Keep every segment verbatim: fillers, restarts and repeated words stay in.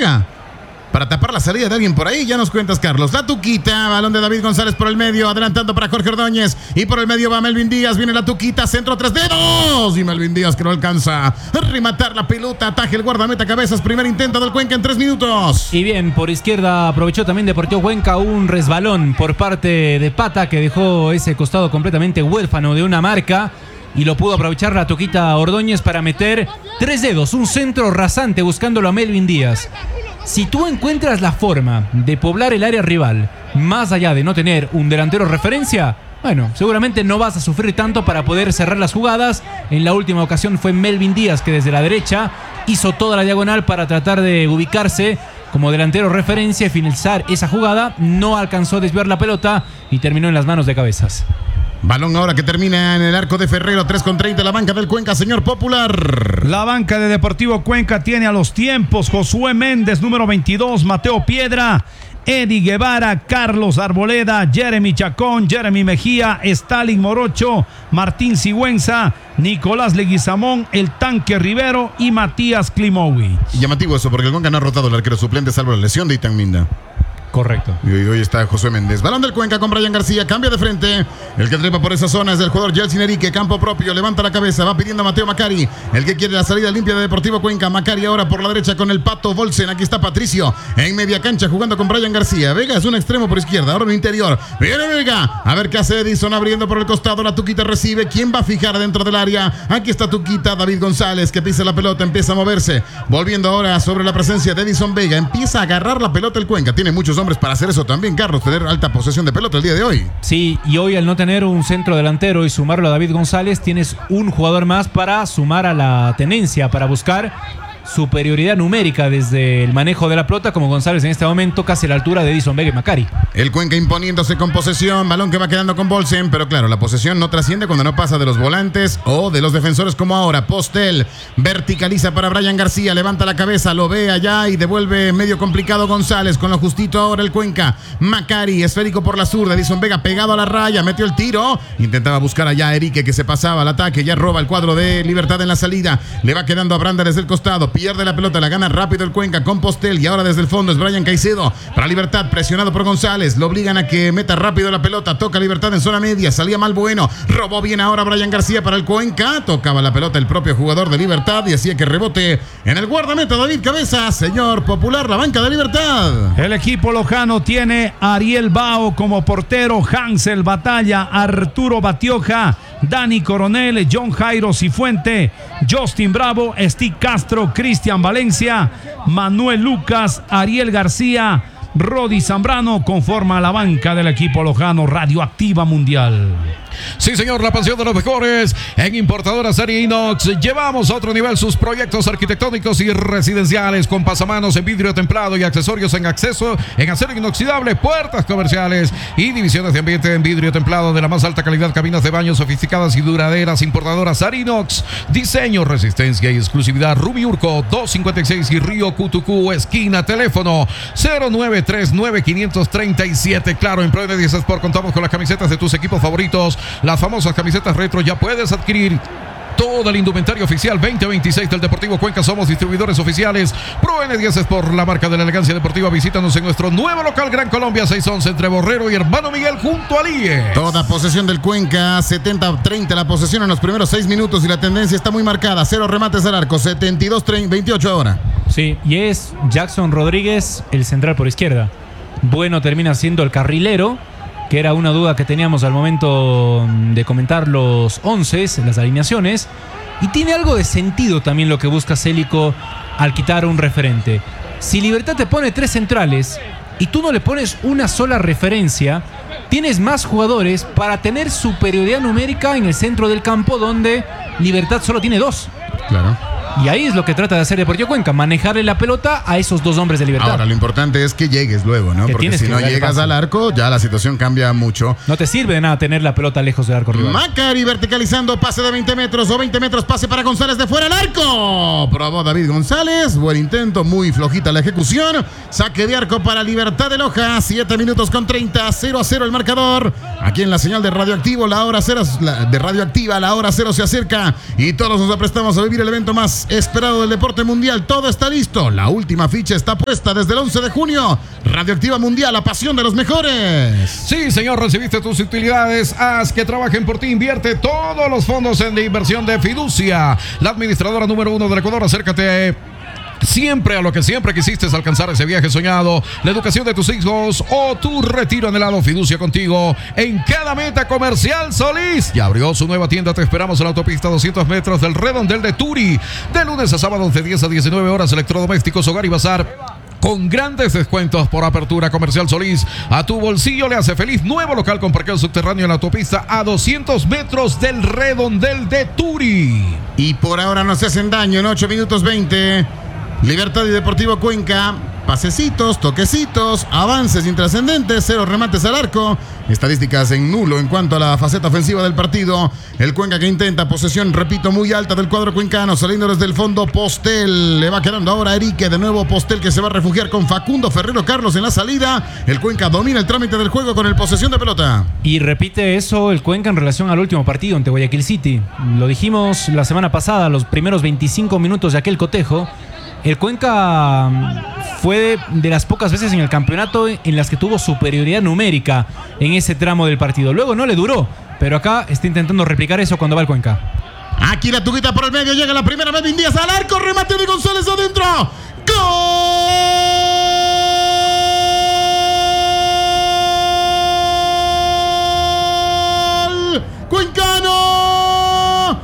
Vega. Para tapar la salida de alguien por ahí, ya nos cuentas, Carlos. La Tuquita, balón de David González por el medio, adelantando para Jorge Ordóñez. Y por el medio va Melvin Díaz, viene la Tuquita, centro, tres dedos. Y Melvin Díaz que no alcanza a rematar la pelota, ataje el guardameta Cabezas, primer intento del Cuenca en tres minutos. Y bien, por izquierda aprovechó también Deportivo Cuenca un resbalón por parte de Pata, que dejó ese costado completamente huérfano de una marca. Y lo pudo aprovechar la Tuquita Ordóñez para meter tres dedos, un centro rasante buscándolo a Melvin Díaz. Si tú encuentras la forma de poblar el área rival, más allá de no tener un delantero referencia, bueno, seguramente no vas a sufrir tanto para poder cerrar las jugadas. En la última ocasión fue Melvin Díaz que desde la derecha hizo toda la diagonal para tratar de ubicarse como delantero referencia y finalizar esa jugada. No alcanzó a desviar la pelota y terminó en las manos de Cabezas. Balón ahora que termina en el arco de Ferrero, tres con treinta, la banca del Cuenca, señor Popular. La banca de Deportivo Cuenca tiene a los tiempos Josué Méndez, número veintidós, Mateo Piedra, Eddie Guevara, Carlos Arboleda, Jeremy Chacón, Jeremy Mejía, Stalin Morocho, Martín Sigüenza, Nicolás Leguizamón, el Tanque Rivero y Matías Klimovic. Llamativo eso, porque el Cuenca no ha rotado el arquero suplente salvo la lesión de Itán Minda. Correcto. Y hoy está Josué Méndez. Balón del Cuenca con Brian García. Cambia de frente. El que trepa por esa zona es el jugador Yeltsin Erique. Campo propio. Levanta la cabeza. Va pidiendo a Mateo Macari. El que quiere la salida limpia de Deportivo Cuenca. Macari ahora por la derecha con el Pato Volsen. Aquí está Patricio. En media cancha jugando con Brian García. Vega es un extremo por izquierda. Ahora en el interior. Viene Vega. A ver qué hace Edison abriendo por el costado. La Tuquita recibe. ¿Quién va a fijar dentro del área? Aquí está Tuquita. David González que pisa la pelota. Empieza a moverse. Volviendo ahora sobre la presencia de Edison Vega. Empieza a agarrar la pelota el Cuenca. Tiene muchos hombres para hacer eso también. Carlos, tener alta posesión de pelota el día de hoy. Sí, y hoy al no tener un centro delantero y sumarlo a David González, tienes un jugador más para sumar a la tenencia, para buscar superioridad numérica desde el manejo de la pelota, como González en este momento casi a la altura de Edison Vega y Macari. El Cuenca imponiéndose con posesión, balón que va quedando con Bolsen, pero claro, la posesión no trasciende cuando no pasa de los volantes o de los defensores como ahora. Postel verticaliza para Brian García, levanta la cabeza, lo ve allá y devuelve medio complicado González, con lo justito ahora el Cuenca. Macari, esférico por la zurda, Edison Vega pegado a la raya, metió el tiro, intentaba buscar allá a Erique que se pasaba al ataque, ya roba el cuadro de Libertad en la salida, le va quedando a Branda desde el costado, pierde la pelota, la gana rápido el Cuenca con Postel y ahora desde el fondo es Brian Caicedo para Libertad, presionado por González, lo obligan a que meta rápido la pelota, toca Libertad en zona media, salía mal bueno, robó bien ahora Brian García para el Cuenca, tocaba la pelota el propio jugador de Libertad y hacía que rebote en el guardameta David Cabezas, señor Popular, la banca de Libertad. El equipo lojano tiene a Ariel Bao como portero, Hansel Batalla, Arturo Batioja, Dani Coronel, John Jairo Cifuente, Justin Bravo, Steve Castro, Cristian Valencia, Manuel Lucas, Ariel García, Rodi Zambrano conforma la banca del equipo lojano Radioactiva Mundial. Sí, señor, la pasión de los mejores en importadora serie inox. Llevamos a otro nivel sus proyectos arquitectónicos y residenciales con pasamanos en vidrio templado y accesorios en acceso en acero inoxidable, puertas comerciales y divisiones de ambiente en vidrio templado de la más alta calidad, cabinas de baño sofisticadas y duraderas. Importadora Sarinox, diseño, resistencia y exclusividad. Rumi Urco doscientos cincuenta y seis y Río Cutucú esquina. Teléfono cero nueve tres nueve cinco tres siete. Claro, en Pro N diez Sport contamos con las camisetas de tus equipos favoritos. Las famosas camisetas retro, ya puedes adquirir todo el indumentario oficial veinte veintiséis del Deportivo Cuenca. Somos distribuidores oficiales Pro N diez Sport, la marca de la elegancia deportiva. Visítanos en nuestro nuevo local Gran Colombia seiscientos once entre Borrero y Hermano Miguel junto al I E. Toda posesión del Cuenca, setenta treinta la posesión en los primeros seis minutos y la tendencia está muy marcada. Cero remates al arco, setenta y dos veintiocho ahora. Sí, y es Jackson Rodríguez el central por izquierda. Bueno, termina siendo el carrilero, que era una duda que teníamos al momento de comentar los once, las alineaciones. Y tiene algo de sentido también lo que busca Célico al quitar un referente. Si Libertad te pone tres centrales y tú no le pones una sola referencia, tienes más jugadores para tener superioridad numérica en el centro del campo, donde Libertad solo tiene dos. Claro. Y ahí es lo que trata de hacer Deportivo Cuenca, manejarle la pelota a esos dos hombres de Libertad. Ahora, lo importante es que llegues luego, ¿no? Que Porque si no llegas al arco, ya la situación cambia mucho. No te sirve de nada tener la pelota lejos del arco rival. Macari verticalizando, pase de veinte metros o veinte metros, pase para González de fuera del arco. Probó David González, buen intento, muy flojita la ejecución. Saque de arco para Libertad de Loja, siete minutos con treinta, cero a cero el marcador. aquí en la señal de Radioactivo, la hora cero, la, de Radioactiva, la hora cero se acerca y todos nos aprestamos a vivir el evento más esperado del deporte mundial. Todo está listo, la última ficha está puesta desde el once de junio. Radioactiva Mundial, la pasión de los mejores. Sí, señor, recibiste tus utilidades. Haz que trabajen por ti. Invierte todos los fondos en la inversión de Fiducia, la administradora número uno del Ecuador. Acércate siempre a lo que siempre quisiste, alcanzar ese viaje soñado, la educación de tus hijos o tu retiro anhelado. Fiducia contigo en cada meta. Comercial Solís ya abrió su nueva tienda. Te esperamos en la autopista doscientos metros del Redondel de Turi, de lunes a sábado de diez a diecinueve horas. Electrodomésticos, hogar y bazar con grandes descuentos por apertura. Comercial Solís, a tu bolsillo le hace feliz. Nuevo local con parqueo subterráneo en la autopista a doscientos metros del Redondel de Turi. Y por ahora no se hacen daño en ocho minutos veinte. Libertad y Deportivo Cuenca, pasecitos, toquecitos, avances intrascendentes, cero remates al arco, estadísticas en nulo en cuanto a la faceta ofensiva del partido. El Cuenca que intenta posesión, repito, muy alta del cuadro cuencano, saliendo desde el fondo Postel, le va quedando ahora Erique, de nuevo Postel que se va a refugiar con Facundo Ferrero Carlos en la salida. El Cuenca domina el trámite del juego con el posesión de pelota. Y repite eso el Cuenca en relación al último partido ante Guayaquil City. Lo dijimos la semana pasada, los primeros veinticinco minutos de aquel cotejo. El Cuenca fue de las pocas veces en el campeonato en las que tuvo superioridad numérica en ese tramo del partido. Luego no le duró, pero acá está intentando replicar eso cuando va el Cuenca. Aquí la tuquita por el medio, llega la primera, Melvin Díaz al arco, remate de González adentro. ¡Gol! ¡Cuencano!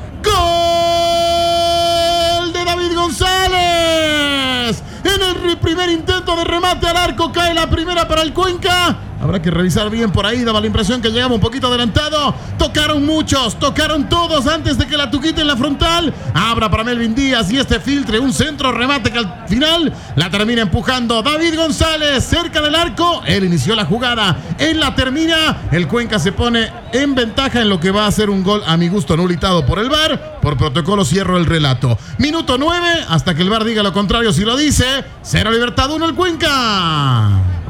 ¡Gol de David González! En el primer intento de remate al arco cae la primera para el Cuenca. Habrá que revisar bien por ahí, daba la impresión que llegaba un poquito adelantado. Tocaron muchos, tocaron todos antes de que la tuquita en la frontal abra para Melvin Díaz y este filtre un centro remate que al final la termina empujando David González cerca del arco. Él inició la jugada, él la termina. El Cuenca se pone en ventaja en lo que va a ser un gol a mi gusto anulitado por el V A R. Por protocolo cierro el relato. Minuto nueve, hasta que el V A R diga lo contrario si lo dice. Cero Libertad, uno el Cuenca.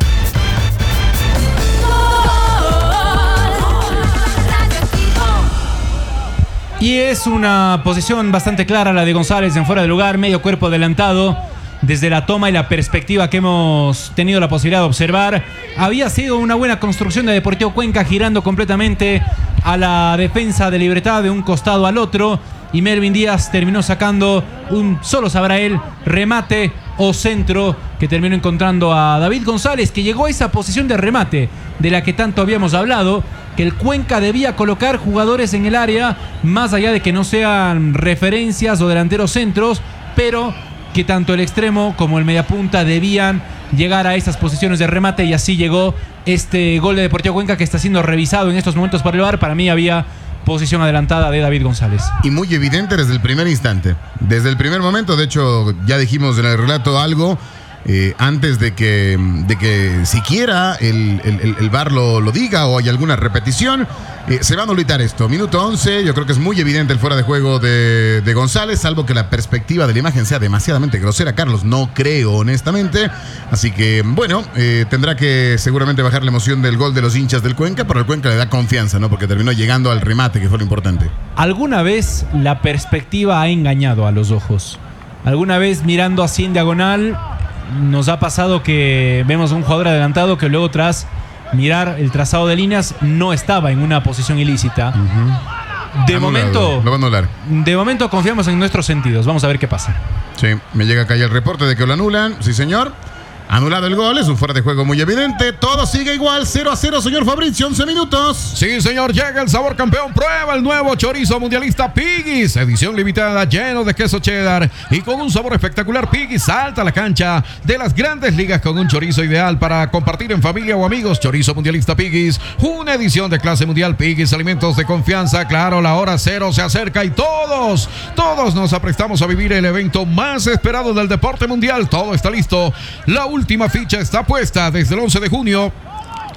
Y es una posición bastante clara la de González en fuera de lugar, medio cuerpo adelantado. Desde la toma y la perspectiva que hemos tenido la posibilidad de observar, había sido una buena construcción de Deportivo Cuenca, girando completamente a la defensa de Libertad de un costado al otro. Y Melvin Díaz terminó sacando un, solo sabrá él, remate o centro que terminó encontrando a David González, que llegó a esa posición de remate de la que tanto habíamos hablado, que el Cuenca debía colocar jugadores en el área, más allá de que no sean referencias o delanteros centros, pero que tanto el extremo como el mediapunta debían llegar a esas posiciones de remate, y así llegó este gol de Deportivo Cuenca que está siendo revisado en estos momentos por el V A R. Para mí había posición adelantada de David González. Y muy evidente desde el primer instante. Desde el primer momento, de hecho, ya dijimos en el relato algo. Eh, antes de que, de que siquiera el, el, el V A R lo, lo diga o hay alguna repetición, eh, se va a anulitar esto. Minuto once, yo creo que es muy evidente el fuera de juego de, de González, salvo que la perspectiva de la imagen sea demasiadamente grosera, Carlos, no creo honestamente. Así que, bueno, eh, tendrá que seguramente bajar la emoción del gol de los hinchas del Cuenca, pero el Cuenca le da confianza, ¿no? Porque terminó llegando al remate, que fue lo importante. ¿Alguna vez la perspectiva ha engañado a los ojos? ¿Alguna vez mirando así en diagonal nos ha pasado que vemos a un jugador adelantado que luego tras mirar el trazado de líneas no estaba en una posición ilícita? Uh-huh. De Anulado, momento, lo va a anular. De momento confiamos en nuestros sentidos. Vamos a ver qué pasa. Sí, me llega acá ya el reporte de que lo anulan. Sí, señor. Anulado el gol, es un fuera de juego muy evidente. Todo sigue igual, cero a cero, señor Fabricio, once minutos. Sí, señor, llega el sabor campeón. Prueba el nuevo chorizo mundialista Piggy's, edición limitada, lleno de queso cheddar y con un sabor espectacular. Piggy's salta a la cancha de las grandes ligas con un chorizo ideal para compartir en familia o amigos. Chorizo mundialista Piggy's, una edición de clase mundial. Piggy's, alimentos de confianza. Claro, la hora cero se acerca y todos, todos nos aprestamos a vivir el evento más esperado del deporte mundial. Todo está listo. La última ficha está puesta desde el once de junio.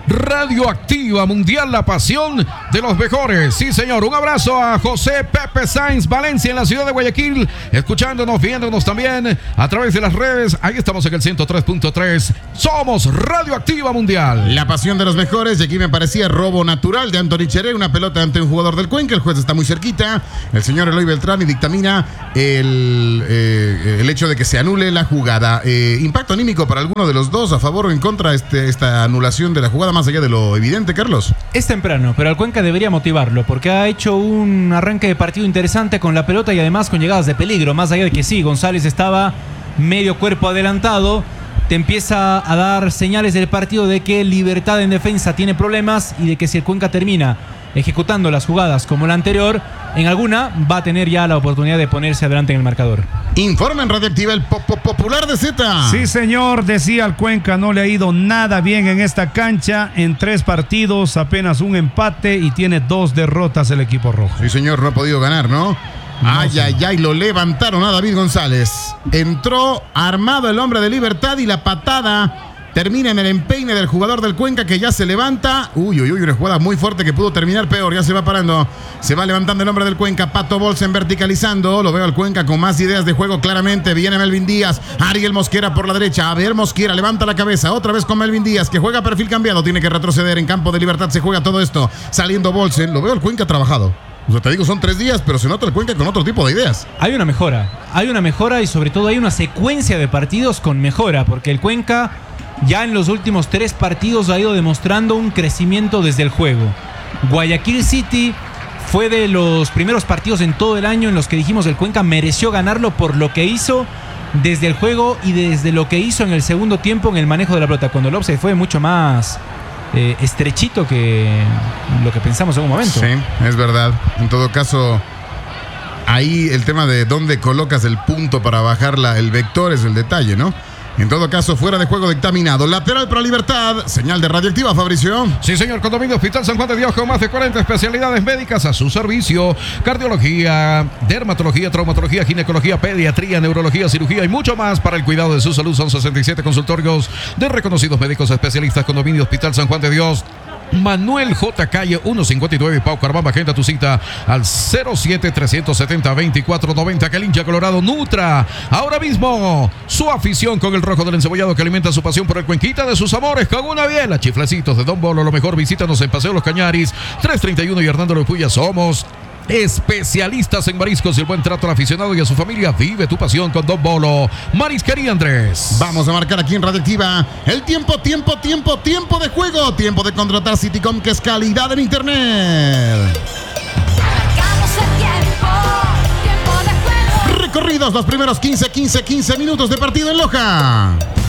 Radioactiva Mundial, la pasión de los mejores. Sí, señor. Un abrazo a José Pepe Sainz Valencia en la ciudad de Guayaquil, escuchándonos, viéndonos también a través de las redes. Ahí estamos en el ciento tres punto tres. Somos Radioactiva Mundial. La pasión de los mejores. Y aquí me parecía robo natural de Anthony Cheré, una pelota ante un jugador del Cuenca. El juez está muy cerquita. El señor Eloy Beltrán y dictamina el, eh, el hecho de que se anule la jugada. Eh, impacto anímico para alguno de los dos, a favor o en contra este, esta anulación de la jugada, más allá de lo evidente, Carlos. Es temprano, pero al Cuenca debería motivarlo porque ha hecho un arranque de partido interesante con la pelota y además con llegadas de peligro. Más allá de que sí, González estaba medio cuerpo adelantado, te empieza a dar señales del partido de que Libertad en defensa tiene problemas y de que si el Cuenca termina ejecutando las jugadas como la anterior, en alguna va a tener ya la oportunidad de ponerse adelante en el marcador. Informa en Radioactiva el po -po Popular de Z. Sí, señor, decía el Cuenca, no le ha ido nada bien en esta cancha. En tres partidos, apenas un empate y tiene dos derrotas el equipo rojo. Sí, señor, no ha podido ganar, ¿no? No, ay, sí. ay, ay, lo levantaron a David González. Entró armado el hombre de Libertad y la patada termina en el empeine del jugador del Cuenca, que ya se levanta. Uy, uy, uy, una jugada muy fuerte que pudo terminar peor. Ya se va parando. Se va levantando el hombre del Cuenca. Pato Bolsen verticalizando. Lo veo al Cuenca con más ideas de juego claramente. Viene Melvin Díaz. Ariel Mosquera por la derecha. A ver, Mosquera levanta la cabeza. Otra vez con Melvin Díaz, que juega perfil cambiado. Tiene que retroceder. En campo de Libertad se juega todo esto. Saliendo Bolsen. Lo veo al Cuenca trabajado. O sea, te digo, son tres días, pero se nota el Cuenca con otro tipo de ideas. Hay una mejora. Hay una mejora y sobre todo hay una secuencia de partidos con mejora. Porque el Cuenca ya en los últimos tres partidos ha ido demostrando un crecimiento desde el juego. Guayaquil City fue de los primeros partidos en todo el año en los que dijimos el Cuenca mereció ganarlo por lo que hizo desde el juego y desde lo que hizo en el segundo tiempo en el manejo de la pelota. Cuando el offside fue mucho más eh, estrechito que lo que pensamos en un momento. Sí, es verdad. En todo caso, ahí el tema de dónde colocas el punto para bajar la, el vector es el detalle, ¿no? En todo caso, fuera de juego dictaminado. Lateral para Libertad. Señal de Radioactiva, Fabricio. Sí, señor. Condominio Hospital San Juan de Dios, con más de cuarenta especialidades médicas a su servicio. Cardiología, dermatología, traumatología, ginecología, pediatría, neurología, cirugía y mucho más para el cuidado de su salud. Son sesenta y siete consultorios de reconocidos médicos especialistas. Condominio Hospital San Juan de Dios. Manuel J. Calle uno cincuenta y nueve, Pau Carbamba. Agenda tu cita al cero siete, tres siete cero, veinticuatro noventa. Calincha Colorado Nutra. Ahora mismo su afición con el rojo del encebollado, que alimenta su pasión por el Cuenquita de sus amores con una biela. Chiflecitos de Don Bolo, lo mejor. Visítanos en Paseo Los Cañaris, trescientos treinta y uno y Hernando Lopuya. Somos especialistas en mariscos y el buen trato al aficionado y a su familia. Vive tu pasión con Don Bolo. Marisquería Andrés. Vamos a marcar aquí en Radioactiva el tiempo, tiempo, tiempo, tiempo de juego. Tiempo de contratar Citycom, que es calidad en internet. Marcamos el tiempo, tiempo de juego. Recorridos los primeros quince, quince, quince minutos de partido en Loja.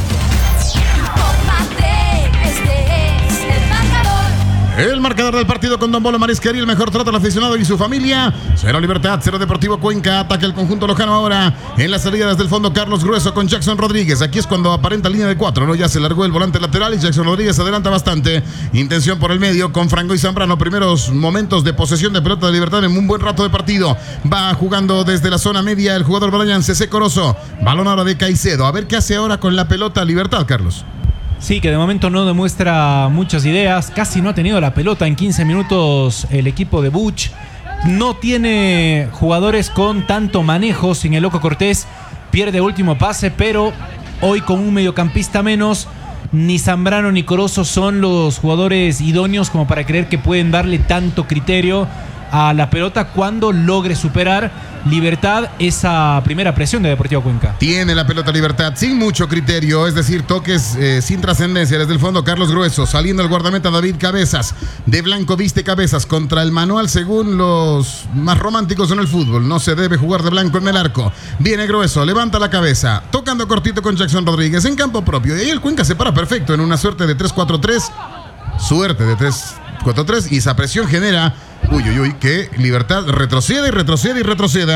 El marcador del partido con Don Bolo Marisquería, el mejor trato al aficionado y su familia. Cero Libertad, cero Deportivo Cuenca. Ataca el conjunto lojano ahora. En la salida desde el fondo, Carlos Grueso con Jackson Rodríguez. Aquí es cuando aparenta línea de cuatro, ¿no? Ya se largó el volante lateral y Jackson Rodríguez adelanta bastante. Intención por el medio con Franco y Zambrano. Primeros momentos de posesión de pelota de Libertad en un buen rato de partido. Va jugando desde la zona media el jugador Brian Cecé Corozo. Balón ahora de Caicedo. A ver qué hace ahora con la pelota Libertad, Carlos. Sí, que de momento no demuestra muchas ideas. Casi no ha tenido la pelota en quince minutos el equipo de Buch. No tiene jugadores con tanto manejo. Sin el Loco Cortés pierde último pase, pero hoy con un mediocampista menos, ni Zambrano ni Corozo son los jugadores idóneos como para creer que pueden darle tanto criterio a la pelota cuando logre superar Libertad esa primera presión de Deportivo Cuenca. Tiene la pelota Libertad sin mucho criterio, es decir, toques eh, sin trascendencia. Desde el fondo, Carlos Grueso, saliendo el guardameta David Cabezas. De blanco viste Cabezas contra el manual, según los más románticos en el fútbol. No se debe jugar de blanco en el arco. Viene Grueso, levanta la cabeza, tocando cortito con Jackson Rodríguez en campo propio. Y ahí el Cuenca se para perfecto en una suerte de tres cuatro tres. Suerte de tres cuatro tres. Y esa presión genera, uy, uy, uy, que Libertad retroceda y retroceda y retroceda.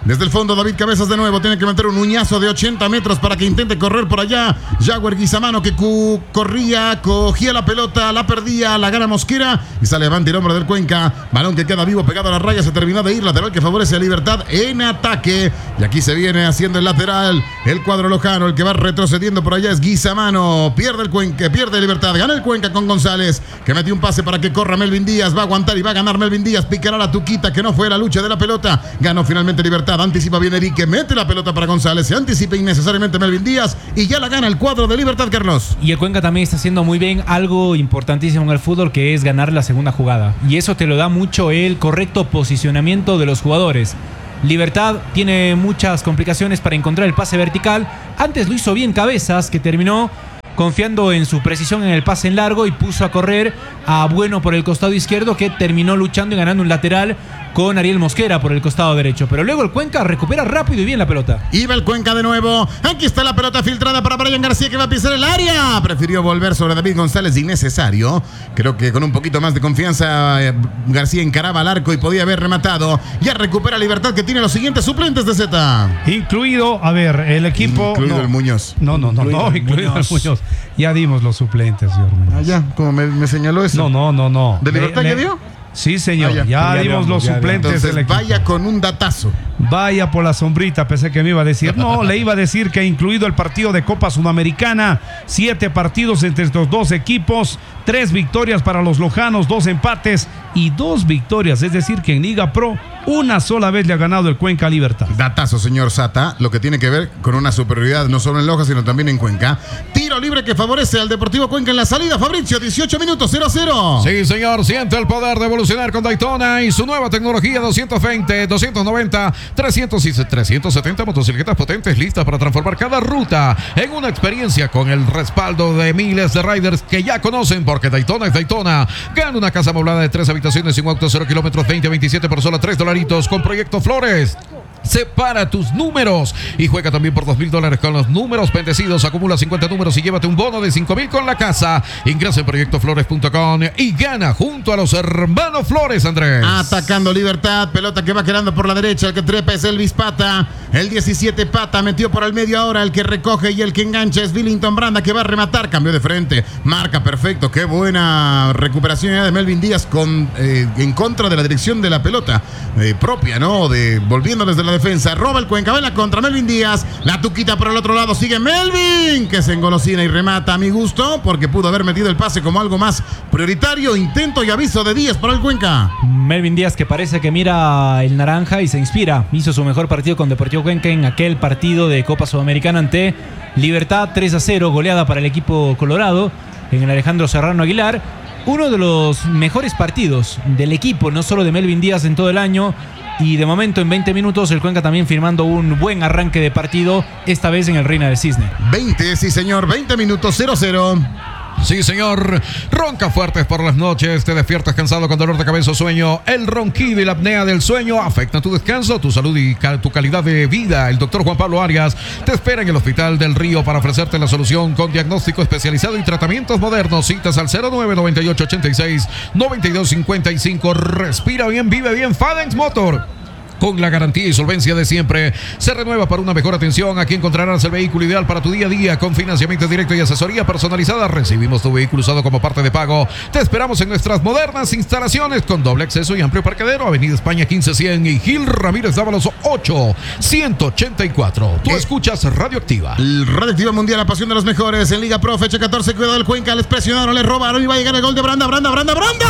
Desde el fondo, David Cabezas de nuevo. Tiene que meter un uñazo de ochenta metros para que intente correr por allá. Jaguar Guizamano que cu corría, cogía la pelota, la perdía, la gana Mosquera y sale avante el hombre del Cuenca. Balón que queda vivo pegado a la raya. Se terminó de ir. Lateral que favorece a Libertad en ataque. Y aquí se viene haciendo el lateral el cuadro lojano. El que va retrocediendo por allá es Guizamano. Pierde el Cuenca, pierde Libertad. Gana el Cuenca con González, que metió un pase para que corra Melvin Díaz. Va a aguantar y va a ganar Melvin Díaz. Picará la Tuquita, que no fue la lucha de la pelota. Ganó finalmente Libertad. Anticipa bien Erique, mete la pelota para González, se anticipa innecesariamente Melvin Díaz y ya la gana el cuadro de Libertad, Carlos. Y el Cuenca también está haciendo muy bien algo importantísimo en el fútbol, que es ganar la segunda jugada. Y eso te lo da mucho el correcto posicionamiento de los jugadores. Libertad tiene muchas complicaciones para encontrar el pase vertical. Antes lo hizo bien Cabezas, que terminó confiando en su precisión en el pase en largo y puso a correr a Bueno por el costado izquierdo, que terminó luchando y ganando un lateral con Ariel Mosquera por el costado derecho. Pero luego el Cuenca recupera rápido y bien la pelota. Iba el Cuenca de nuevo. Aquí está la pelota filtrada para Brian García, que va a pisar el área. Prefirió volver sobre David González, innecesario. Creo que con un poquito más de confianza eh, García encaraba al arco y podía haber rematado. Ya recupera Libertad, que tiene los siguientes suplentes de Z. Incluido, a ver, el equipo... Incluido no, el Muñoz. No, no, no, Incluido no, el incluido Muñoz. el Muñoz. Ya dimos los suplentes, señor Muñoz. Ah, ya, como me, me señaló eso. No, no, no, no. ¿De Libertad Le- ya le- dio? Sí, señor. Ah, ya. ya, Ya dimos digamos, los ya suplentes Entonces del equipo. vaya con un datazo. Vaya por la sombrita, pensé que me iba a decir. No, le iba a decir que incluido el partido de Copa Sudamericana, siete partidos entre estos dos equipos, tres victorias para los lojanos, dos empates y dos victorias. Es decir, que en Liga Pro una sola vez le ha ganado el Cuenca a Libertad. Datazo, señor Sata, lo que tiene que ver con una superioridad no solo en Loja, sino también en Cuenca. Tiro libre que favorece al Deportivo Cuenca en la salida. Fabricio, dieciocho minutos, cero a cero. Sí, señor, siente el poder de evolucionar con Daytona y su nueva tecnología doscientos veinte, doscientos noventa, trescientos y trescientos setenta motocicletas potentes listas para transformar cada ruta en una experiencia con el respaldo de miles de riders que ya conocen, porque Daytona es Daytona. Gana una casa amoblada de tres habitaciones y un auto cero kilómetros veinte a veintisiete por solo tres dolaritos con Proyecto Flores. Separa tus números y juega también por dos mil dólares con los números bendecidos. Acumula cincuenta números y llévate un bono de cinco mil con la casa. Ingresa en proyecto flores punto com y gana junto a los hermanos Flores, Andrés. Atacando Libertad, pelota que va quedando por la derecha. El que trepa es Elvis Pata. El diecisiete Pata metió por el medio ahora. El que recoge y el que engancha es Billington Branda, que va a rematar. Cambió de frente, marca perfecto. Qué buena recuperación ya de Melvin Díaz con, eh, en contra de la dirección de la pelota eh, propia, ¿no? De, volviendo desde la defensa. Roba el Cuenca, va en la contra Melvin Díaz. La Tuquita por el otro lado. Sigue Melvin, que se engolosina y remata a mi gusto, porque pudo haber metido el pase como algo más prioritario. Intento y aviso de Díaz para el Cuenca. Melvin Díaz, que parece que mira el naranja y se inspira. Hizo su mejor partido con Deportivo Cuenca en aquel partido de Copa Sudamericana ante Libertad, tres a cero, goleada para el equipo colorado en el Alejandro Serrano Aguilar. Uno de los mejores partidos del equipo, no solo de Melvin Díaz en todo el año. Y de momento en veinte minutos el Cuenca también firmando un buen arranque de partido, esta vez en el Reina del Cisne. veinte, sí señor, veinte minutos, cero a cero. Sí, señor. Ronca fuertes por las noches. Te despiertas cansado con dolor de cabeza o sueño. El ronquido y la apnea del sueño afectan tu descanso, tu salud y cal- tu calidad de vida. El doctor Juan Pablo Arias te espera en el Hospital del Río para ofrecerte la solución con diagnóstico especializado y tratamientos modernos. Citas al cero nueve noventa y ocho ochenta y seis noventa y dos cincuenta y cinco. Respira bien, vive bien. Fadenx Motor, con la garantía y solvencia de siempre, se renueva para una mejor atención. Aquí encontrarás el vehículo ideal para tu día a día, con financiamiento directo y asesoría personalizada. Recibimos tu vehículo usado como parte de pago. Te esperamos en nuestras modernas instalaciones con doble acceso y amplio parqueadero. Avenida España quince cien y Gil Ramírez Dávalos ocho ciento ochenta y cuatro. Tú ¿Qué? escuchas Radioactiva. El Radioactiva Mundial, la pasión de los mejores. En Liga Pro, fecha catorce, cuidado del Cuenca. Les presionaron, les robaron y va a llegar el gol de Branda, Branda, Branda, Branda.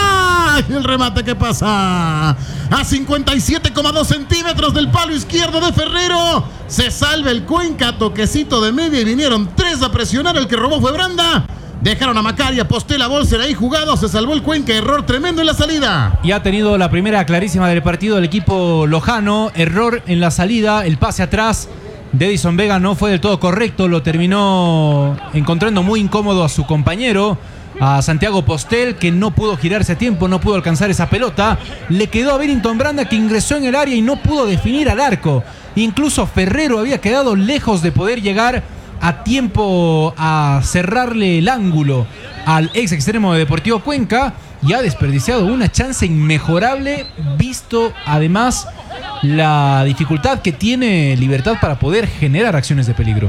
Y el remate que pasa a cincuenta y siete coma dos centímetros del palo izquierdo de Ferrero. Se salva el Cuenca, toquecito de media y vinieron tres a presionar. El que robó fue Branda. Dejaron a Macaria, Postela, Bolser ahí jugado. Se salvó el Cuenca, error tremendo en la salida. Y ha tenido la primera clarísima del partido el equipo lojano. Error en la salida, el pase atrás de Edison Vega no fue del todo correcto. Lo terminó encontrando muy incómodo a su compañero, a Santiago Postel, que no pudo girarse a tiempo, no pudo alcanzar esa pelota. Le quedó a Billington Branda, que ingresó en el área y no pudo definir al arco. Incluso Ferrero había quedado lejos de poder llegar a tiempo a cerrarle el ángulo al ex extremo de Deportivo Cuenca, y ha desperdiciado una chance inmejorable, visto además la dificultad que tiene Libertad para poder generar acciones de peligro.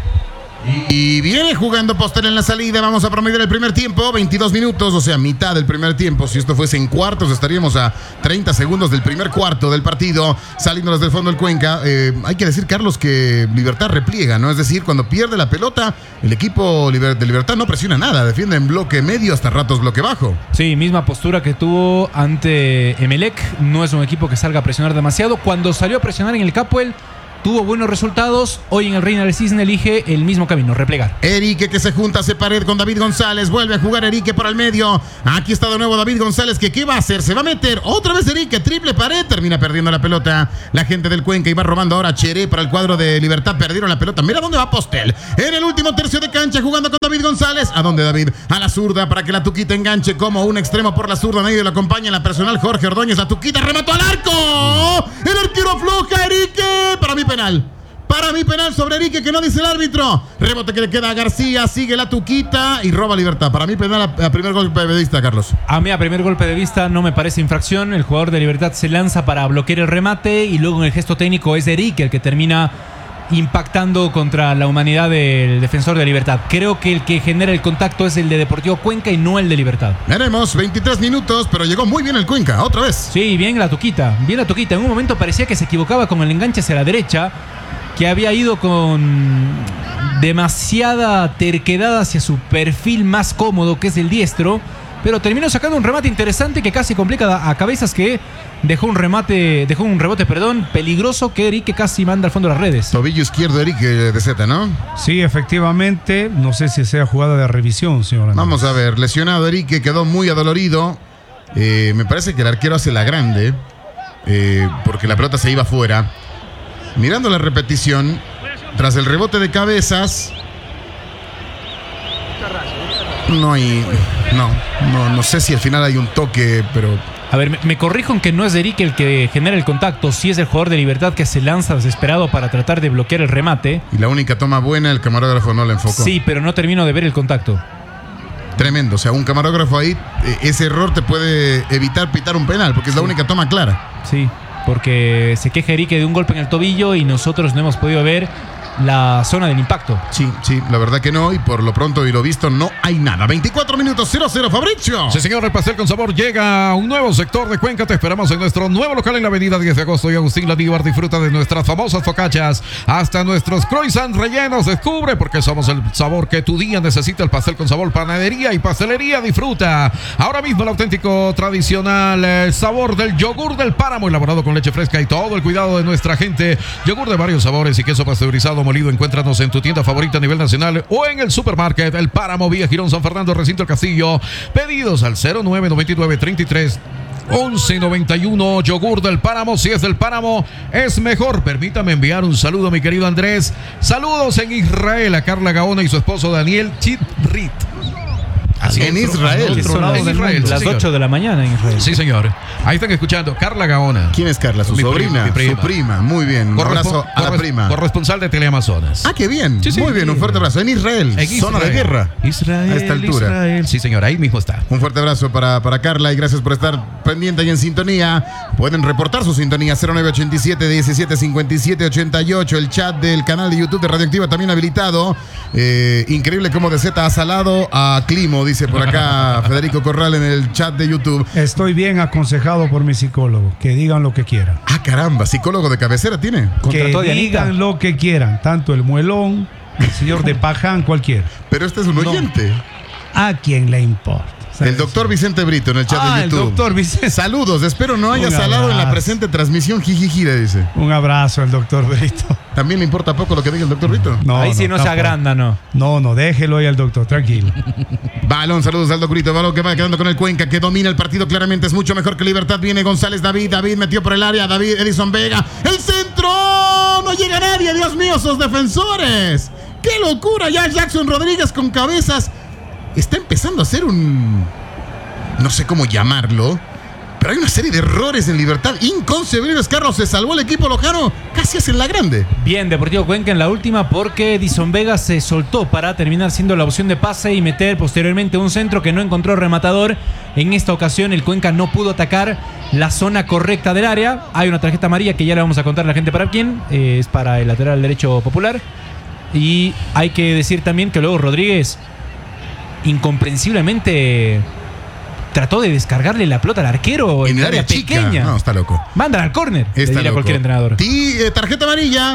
Y viene jugando Postel en la salida. Vamos a promediar el primer tiempo, veintidós minutos, o sea, mitad del primer tiempo. Si esto fuese en cuartos, estaríamos a treinta segundos del primer cuarto del partido. Saliendo desde el fondo del Cuenca. Eh, hay que decir, Carlos, que Libertad repliega, ¿no? Es decir, cuando pierde la pelota, el equipo de Libertad no presiona nada. Defiende en bloque medio, hasta ratos bloque bajo. Sí, misma postura que tuvo ante Emelec. No es un equipo que salga a presionar demasiado. Cuando salió a presionar en el Capuel, tuvo buenos resultados. Hoy en el Reina del Cisne elige el mismo camino, replegar. Erique que se junta, hace pared con David González. Vuelve a jugar Erique por el medio. Aquí está de nuevo David González. que ¿Qué va a hacer? Se va a meter otra vez Erique. Triple pared. Termina perdiendo la pelota. La gente del Cuenca iba robando ahora Cheré para el cuadro de Libertad. Perdieron la pelota. Mira dónde va Postel. En el último tercio de cancha jugando con David González. ¿A dónde, David? A la zurda para que la Tuquita enganche como un extremo por la zurda. Medio lo acompaña en la personal Jorge Ordóñez. La Tuquita remató al arco. El arquero afloja Erique. Para mí penal. Para mí penal sobre Erique, que no dice el árbitro. Rebote que le queda a García, sigue la Tuquita y roba Libertad. Para mí penal a, a primer golpe de vista, Carlos. A mí a primer golpe de vista no me parece infracción. El jugador de Libertad se lanza para bloquear el remate y luego en el gesto técnico es Erique el que termina impactando contra la humanidad del defensor de Libertad. Creo que el que genera el contacto es el de Deportivo Cuenca y no el de Libertad. Veremos, veintitrés minutos, pero llegó muy bien el Cuenca, otra vez. Sí, bien la Tuquita, bien la Tuquita. En un momento parecía que se equivocaba con el enganche hacia la derecha, que había ido con demasiada terquedad hacia su perfil más cómodo, que es el diestro, pero terminó sacando un remate interesante que casi complica a Cabezas, que dejó un remate, dejó un rebote, perdón, peligroso, que Erique casi manda al fondo de las redes. Tobillo izquierdo Erique de Z, ¿no? Sí, efectivamente. No sé si sea jugada de revisión, señor. Vamos a ver, lesionado Erique, quedó muy adolorido. Eh, me parece que el arquero hace la grande, eh, porque la pelota se iba afuera. Mirando la repetición, tras el rebote de Cabezas, no hay, no, no, no sé si al final hay un toque, pero... A ver, me, me corrijo en que no es Erique el que genera el contacto, sí es el jugador de Libertad que se lanza desesperado para tratar de bloquear el remate. Y la única toma buena, el camarógrafo no la enfocó. Sí, pero no termino de ver el contacto. Tremendo, o sea, un camarógrafo ahí, ese error te puede evitar pitar un penal, porque es la única toma clara. Sí, porque se queja Erique de un golpe en el tobillo y nosotros no hemos podido ver la zona del impacto. Sí, sí, la verdad que no, y por lo pronto y lo visto no hay nada. veinticuatro minutos, cero cero, Fabricio. Sí, señor, el pastel con sabor llega a un nuevo sector de Cuenca. Te esperamos en nuestro nuevo local en la avenida diez de agosto y Agustín Landívar. Disfruta de nuestras famosas focachas hasta nuestros croissants rellenos. Descubre porque somos el sabor que tu día necesita. El pastel con sabor, panadería y pastelería. Disfruta ahora mismo el auténtico tradicional eh, sabor del yogur del páramo, elaborado con leche fresca y todo el cuidado de nuestra gente. Yogur de varios sabores y queso pasteurizado molido. Encuéntranos en tu tienda favorita a nivel nacional o en el supermarket El Páramo, Vía Girón, San Fernando, Recinto El Castillo. Pedidos al cero nueve noventa y nueve treinta y tres once noventa y uno. Yogur del Páramo, si es del Páramo es mejor. Permítame enviar un saludo a mi querido Andrés. Saludos en Israel a Carla Gaona y su esposo Daniel Chitrit. Así en Israel. Que son en Israel, las sí, ocho de la mañana en Israel. Sí, señor. Ahí están escuchando Carla Gaona. ¿Quién es Carla? ¿Su Mi sobrina? prima, mi prima. Su prima, muy bien. Un Correspo- abrazo a la corres- prima. Corresponsal de Teleamazonas. Ah, qué bien. Sí, sí. Muy bien, un fuerte abrazo. En Israel, En zona Israel. de guerra. Israel, A esta altura. Israel. Sí, señor, ahí mismo está. Un fuerte abrazo para, para Carla y gracias por estar pendiente y en sintonía. Pueden reportar su sintonía cero nueve ochenta y siete diecisiete cincuenta y siete ochenta y ocho. El chat del canal de YouTube de Radioactiva también habilitado. Eh, increíble cómo de Z ha salado a Climo, dice por acá Federico Corral en el chat de YouTube. Estoy bien aconsejado por mi psicólogo. Que digan lo que quieran. Ah, caramba, psicólogo de cabecera tiene. Que Contrató a Dianita. digan lo que quieran. Tanto el muelón, el señor de Paján, cualquiera. Pero este es un oyente. ¿A quién le importa? El doctor Vicente Brito en el chat Ah, de el YouTube. doctor Vicente. Saludos, espero no haya Un salado en la abrazo. presente transmisión. Jijiji, le dice. Un abrazo al doctor Brito. ¿También le importa poco lo que diga el doctor Brito? No, Ahí sí no se tampoco. agranda, ¿no? No, no, déjelo ahí al doctor, tranquilo. Balón, saludos al Brito. Balón que va quedando con el Cuenca, que domina el partido claramente. Es mucho mejor que Libertad. Viene González David. David metió por el área. David Edison Vega. ¡El centro! ¡No llega nadie! ¡Dios mío, esos defensores! ¡Qué locura! Ya Jackson Rodríguez con Cabezas está empezando a hacer un... no sé cómo llamarlo. Pero hay una serie de errores en Libertad inconcebibles. Carlos, se salvó el equipo lojano, casi hacen la grande. Bien, Deportivo Cuenca en la última porque Edison Vega se soltó para terminar siendo la opción de pase y meter posteriormente un centro que no encontró rematador. En esta ocasión el Cuenca no pudo atacar la zona correcta del área. Hay una tarjeta amarilla que ya le vamos a contar a la gente para quién. Eh, es para el lateral derecho popular. Y hay que decir también que luego Rodríguez incomprensiblemente trató de descargarle la pelota al arquero en, en el área, área pequeña. No, está loco. Mándala al córner, le diría loco. Cualquier entrenador. Y eh, tarjeta amarilla.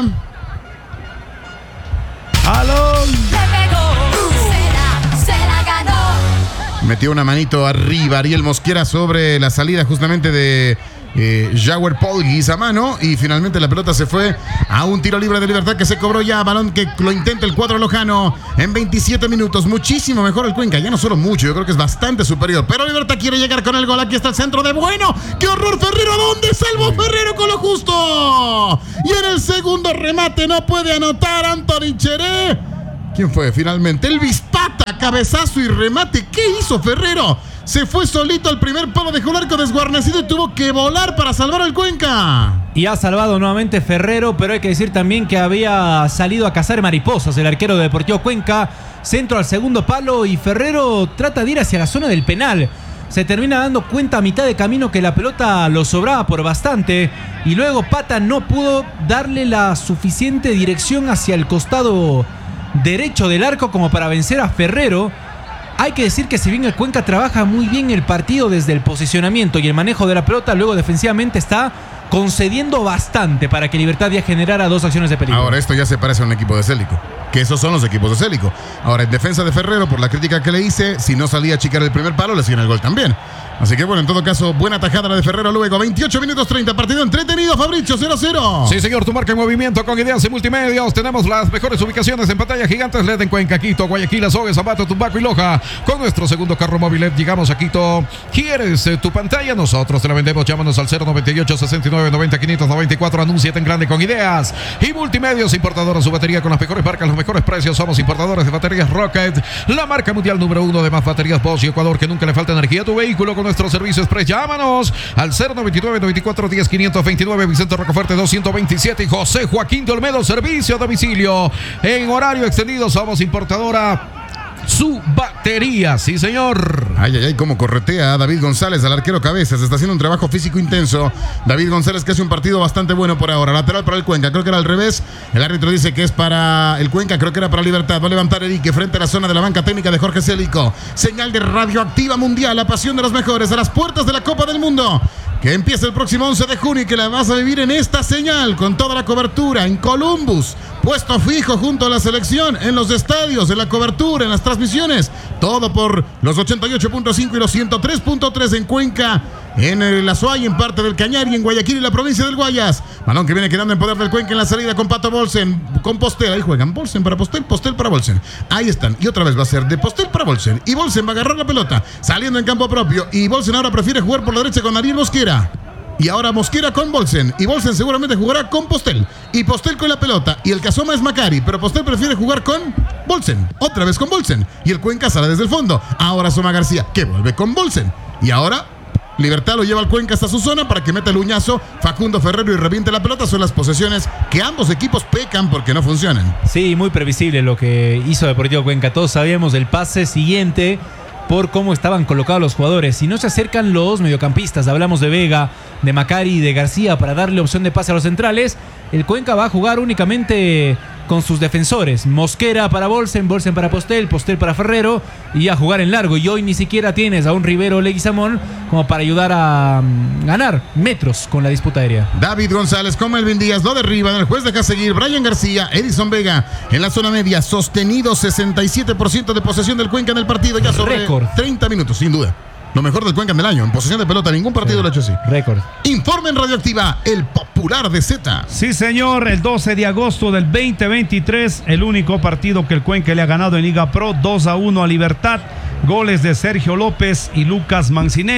¡Aló! Le pegó, se la, se la ganó. Metió una manito arriba Ariel Mosquera sobre la salida justamente de eh, Jaguar Polgis a mano. Y finalmente la pelota se fue a un tiro libre de Libertad que se cobró ya. Balón que lo intenta el cuadro lojano en veintisiete minutos. Muchísimo mejor el Cuenca. Ya no solo mucho, yo creo que es bastante superior. Pero Libertad quiere llegar con el gol. Aquí está el centro de Bueno. ¡Qué horror, Ferrero! ¿Dónde salvó Ferrero con lo justo? Y en el segundo remate no puede anotar Anthony Cheré. ¿Quién fue finalmente? El Vispata, cabezazo y remate. ¿Qué hizo Ferrero? Se fue solito al primer palo, dejó el arco desguarnecido y tuvo que volar para salvar al Cuenca. Y ha salvado nuevamente Ferrero, pero hay que decir también que había salido a cazar mariposas el arquero de Deportivo Cuenca. Centro al segundo palo y Ferrero trata de ir hacia la zona del penal. Se termina dando cuenta a mitad de camino que la pelota lo sobraba por bastante y luego Pata no pudo darle la suficiente dirección hacia el costado derecho del arco como para vencer a Ferrero. Hay que decir que si bien el Cuenca trabaja muy bien el partido desde el posicionamiento y el manejo de la pelota, luego defensivamente está concediendo bastante para que Libertad ya generara dos acciones de peligro. Ahora esto ya se parece a un equipo de Célico, que esos son los equipos de Célico. Ahora en defensa de Ferrero, por la crítica que le hice, si no salía a achicar el primer palo, le siguen el gol también. Así que bueno, en todo caso, buena tajada la de Ferrero luego. veintiocho minutos treinta, partido entretenido, Fabricio, cero cero. Sí, señor, tu marca en movimiento con ideas y multimedios. Tenemos las mejores ubicaciones en pantalla gigantes L E D en Cuenca, Quito, Guayaquil, Azogues, Ambato, Tumbaco y Loja. Con nuestro segundo carro móvil L E D llegamos a Quito. ¿Quieres eh, tu pantalla? Nosotros te la vendemos. Llámanos al cero noventa y ocho, sesenta y nueve, noventa, quinientos noventa y cuatro. Anúnciate en grande con ideas y multimedios. Importadora su batería con las mejores marcas, los mejores precios. Somos importadores de baterías Rocket, la marca mundial número uno de más baterías Bosch y Ecuador, que nunca le falta energía a tu vehículo con nuestro servicio express. Llámanos al cero noventa y nueve, noventa y cuatro, diez, quinientos veintinueve, Vicente Rocafuerte doscientos veintisiete y José Joaquín de Olmedo, servicio a domicilio en horario extendido. Somos importadora su batería, sí señor. Ay, ay, ay, cómo corretea a David González, al arquero Cabezas. Está haciendo un trabajo físico intenso. David González que hace un partido bastante bueno por ahora. Lateral para el Cuenca, creo que era al revés. El árbitro dice que es para el Cuenca, creo que era para Libertad. Va a levantar Erique frente a la zona de la banca técnica de Jorge Célico. Señal de Radioactiva Mundial, la pasión de los mejores, a las puertas de la Copa del Mundo, que empieza el próximo once de junio y que la vas a vivir en esta señal, con toda la cobertura en Columbus, puesto fijo junto a la selección, en los estadios, en la cobertura, en las transmisiones, todo por los ochenta y ocho punto cinco y los ciento tres punto tres en Cuenca, en el Azuay, en parte del Cañari, en Guayaquil y la provincia del Guayas. Balón que viene quedando en poder del Cuenca en la salida con Pato Bolsen, con Postel, ahí juegan Bolsen para Postel, Postel para Bolsen, ahí están, y otra vez va a ser de Postel para Bolsen, y Bolsen va a agarrar la pelota, saliendo en campo propio, y Bolsen ahora prefiere jugar por la derecha con Ariel Mosquera. Y ahora Mosquera con Bolsen. Y Bolsen seguramente jugará con Postel. Y Postel con la pelota. Y el que asoma es Macari. Pero Postel prefiere jugar con Bolsen. Otra vez con Bolsen. Y el Cuenca sale desde el fondo. Ahora asoma García, que vuelve con Bolsen. Y ahora Libertad lo lleva al Cuenca hasta su zona para que meta el uñazo Facundo Ferrero y reviente la pelota. Son las posesiones que ambos equipos pecan porque no funcionan. Sí, muy previsible lo que hizo Deportivo Cuenca. Todos sabíamos el pase siguiente por cómo estaban colocados los jugadores. Si no se acercan los mediocampistas, hablamos de Vega, de Macari y de García para darle opción de pase a los centrales, el Cuenca va a jugar únicamente con sus defensores. Mosquera para Bolsen, Bolsen para Postel, Postel para Ferrero y a jugar en largo. Y hoy ni siquiera tienes a un Rivero Leguizamón como para ayudar a um, ganar metros con la disputa aérea. David González con Melvin Díaz lo derriban. El juez deja seguir. Brian García, Edison Vega en la zona media. Sostenido sesenta y siete por ciento de posesión del Cuenca en el partido. Ya sobre Récord. treinta minutos, sin duda. Lo mejor del Cuenca del año. En posesión de pelota, ningún partido sí. lo ha hecho así. Récord. Informe en Radioactiva, el popular de Z. Sí, señor. El doce de agosto del veinte veintitrés, el único partido que el Cuenca le ha ganado en Liga Pro, dos a uno a Libertad. Goles de Sergio López y Lucas Mancinelli.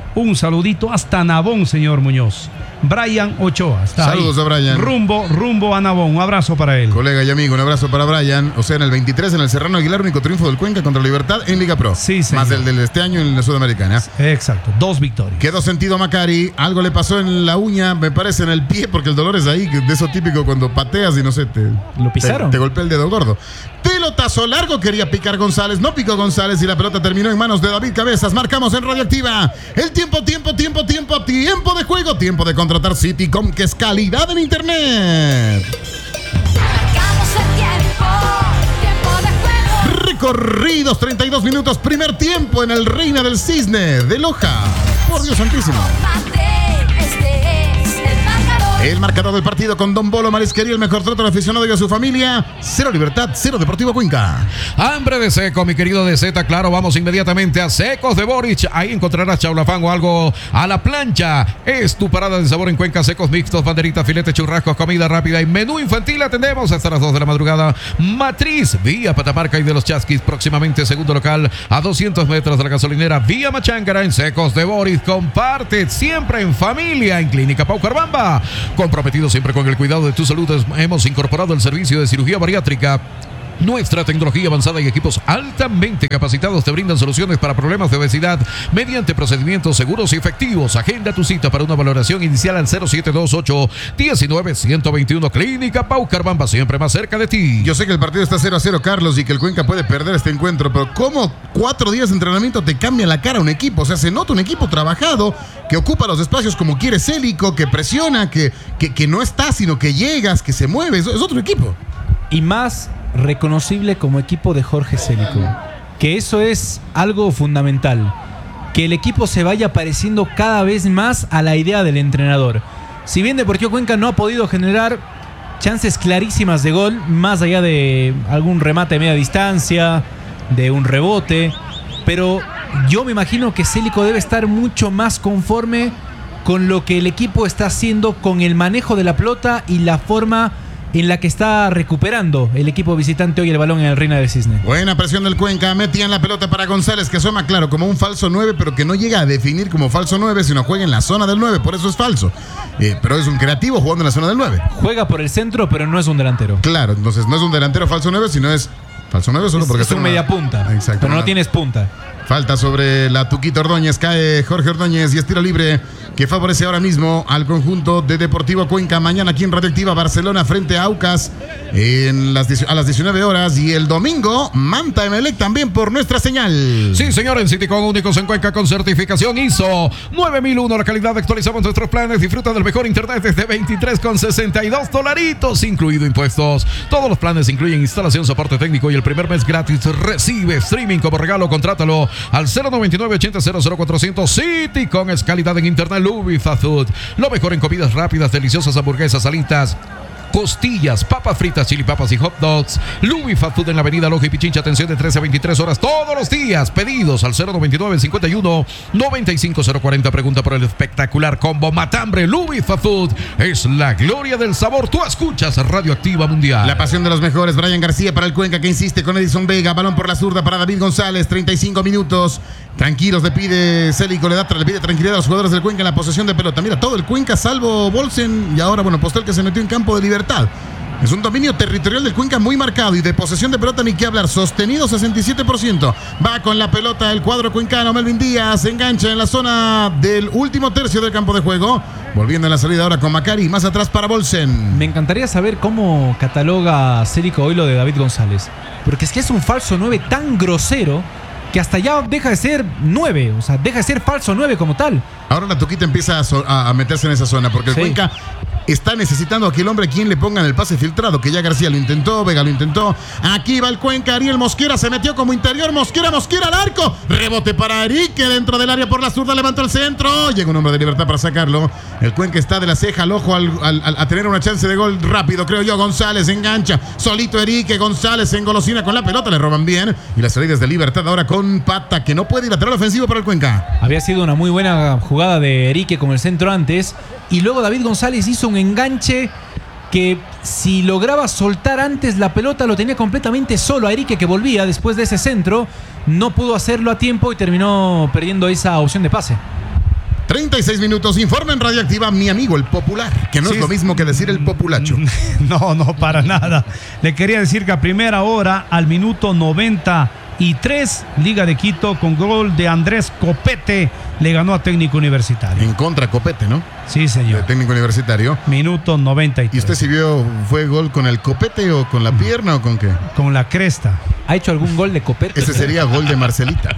Un saludito hasta Nabón, señor Muñoz. Brian Ochoa. Está Saludos ahí. a Brian. Rumbo, rumbo a Nabón. Un abrazo para él. Colega y amigo, un abrazo para Brian. O sea, en el veintitrés en el Serrano Aguilar, único triunfo del Cuenca contra Libertad en Liga Pro. Sí, señor. Más el del este año en la Sudamericana. Exacto, dos victorias. Quedó sentido Macari. Algo le pasó en la uña, me parece en el pie, porque el dolor es ahí, de eso típico cuando pateas y no sé, te, ¿Lo pisaron? te, te golpea el dedo gordo. Pelotazo largo quería picar González, no picó González y la pelota terminó en manos de David Cabezas. Marcamos en Radioactiva. El tiempo, tiempo, tiempo, tiempo, tiempo de juego, tiempo de contratar Citycom, que es calidad en internet. Marcamos el tiempo, tiempo de juego. Recorridos, treinta y dos minutos, primer tiempo en el Reina del Cisne de Loja. Por Dios santísimo. Mate, este es el marcador. El marcador del partido con Don Bolo Marisquería, el mejor trato de aficionado y a su familia. Cero Libertad, cero Deportivo Cuenca. Hambre de seco, mi querido de Z, claro, vamos inmediatamente a Secos de Boric. Ahí encontrarás chaulafán o algo a la plancha. Es tu parada de sabor en Cuenca. Secos mixtos, banderitas, filete, churrascos, comida rápida y menú infantil. Atendemos hasta las dos de la madrugada. Matriz, vía Patamarca y de los Chasquis. Próximamente segundo local a doscientos metros de la gasolinera. Vía Machángara en Secos de Boric. Comparte siempre en familia en Clínica Pau Carbamba. Comprometido siempre con el cuidado de tu salud, hemos incorporado el servicio de cirugía bariátrica. Nuestra tecnología avanzada y equipos altamente capacitados te brindan soluciones para problemas de obesidad mediante procedimientos seguros y efectivos. Agenda tu cita para una valoración inicial al cero siete dos ocho, uno nueve, uno dos uno. Clínica Pau Carbamba, siempre más cerca de ti. Yo sé que el partido está cero a cero, Carlos, y que el Cuenca puede perder este encuentro, pero ¿cómo cuatro días de entrenamiento te cambia la cara a un equipo? O sea, se nota un equipo trabajado, que ocupa los espacios como quiere Célico, que presiona, que, que, que no está, sino que llegas, que se mueve. Es, es otro equipo. Y más reconocible como equipo de Jorge Célico, que eso es algo fundamental, que el equipo se vaya pareciendo cada vez más a la idea del entrenador. Si bien Deportivo Cuenca no ha podido generar chances clarísimas de gol, más allá de algún remate de media distancia, de un rebote, pero yo me imagino que Célico debe estar mucho más conforme con lo que el equipo está haciendo con el manejo de la pelota y la forma en la que está recuperando el equipo visitante hoy el balón en el Reina del Cisne. Buena presión del Cuenca, metían la pelota para González, que asoma, claro, como un falso nueve, pero que no llega a definir como falso nueve, sino juega en la zona del nueve, por eso es falso. Eh, pero es un creativo jugando en la zona del nueve. Juega por el centro, pero no es un delantero. Claro, entonces no es un delantero falso nueve, sino es falso nueve solo Es, porque es un una- media punta, Exacto, pero no una- tienes punta. Falta sobre la Tuquita Ordóñez, cae Jorge Ordóñez y es tiro libre que favorece ahora mismo al conjunto de Deportivo Cuenca. Mañana aquí en Radioactiva, Barcelona frente a Aucas en las, a las diecinueve horas, y el domingo Manta Emelec también por nuestra señal. Sí, señor, en Citycom, únicos en Cuenca con certificación I S O nueve mil uno. La calidad, actualizamos nuestros planes. Disfruta del mejor internet desde veintitrés con sesenta y dos dolaritos, incluido impuestos. Todos los planes incluyen instalación, soporte técnico y el primer mes gratis. Recibe streaming como regalo. Contrátalo al cero noventa y nueve, ochenta, cero cero cuatrocientos. Citycom es calidad en internet. Lubi Fast Food, lo mejor en comidas rápidas, deliciosas hamburguesas, alitas, costillas, papas fritas, chili papas y hot dogs. Lubi Fast Food en la avenida Loja y Pichincha. Atención de trece a veintitrés horas todos los días. Pedidos al cero noventa y nueve, cincuenta y uno, noventa y cinco, cero cuarenta. Pregunta por el espectacular combo Matambre. Lubi Fast Food es la gloria del sabor. Tú escuchas Radioactiva Mundial. La pasión de los mejores. Brian García para el Cuenca, que insiste con Edison Vega. Balón por la zurda para David González. treinta y cinco minutos. Tranquilos, le pide Célico, le, da, le pide tranquilidad a los jugadores del Cuenca en la posesión de pelota. Mira, todo el Cuenca salvo Bolsen y ahora, bueno, Postel, que se metió en campo de Libertad. Es un dominio territorial del Cuenca muy marcado, y de posesión de pelota ni que hablar. Sostenido sesenta y siete por ciento. Va con la pelota el cuadro cuencano. Melvin Díaz se engancha en la zona del último tercio del campo de juego. Volviendo en la salida ahora con Macari. Más atrás para Bolsen. Me encantaría saber cómo cataloga Célico hoy lo de David González, porque es que es un falso nueve tan grosero que hasta ya deja de ser nueve, o sea, deja de ser falso nueve como tal. Ahora la Tuquita empieza a, so a meterse en esa zona, porque el Sí. Cuenca está necesitando a aquel hombre a quien le pongan el pase filtrado, que ya García lo intentó, Vega lo intentó. Aquí va el Cuenca, Ariel Mosquera se metió como interior, Mosquera, Mosquera al arco. Rebote para Erique dentro del área por la zurda, levantó el centro. Llega un hombre de Libertad para sacarlo. El Cuenca está de la ceja al ojo al, al, al, a tener una chance de gol rápido, creo yo. González engancha, solito Erique, González se engolosina con la pelota, le roban bien. Y la salida es de Libertad ahora con Pata, que no puede ir lateral ofensivo para el Cuenca. Había sido una muy buena jugada de Erique con el centro antes, y luego David González hizo un enganche que, si lograba soltar antes la pelota, lo tenía completamente solo a Erique, que volvía después de ese centro. No pudo hacerlo a tiempo y terminó perdiendo esa opción de pase. treinta y seis minutos, informa en Radioactiva mi amigo el Popular, que no Sí, es lo mismo que decir el populacho. No, no, para nada. Le quería decir que a primera hora, al minuto noventa y tres, Liga de Quito con gol de Andrés Copete le ganó a Técnico Universitario. En contra Copete, ¿no? Sí, De señor. Técnico Universitario. Minuto noventa y ¿Y tres. usted si vio, fue gol con el copete o con la pierna o con qué? Con la cresta. ¿Ha hecho algún gol de Copete? Ese sería gol de Marcelita.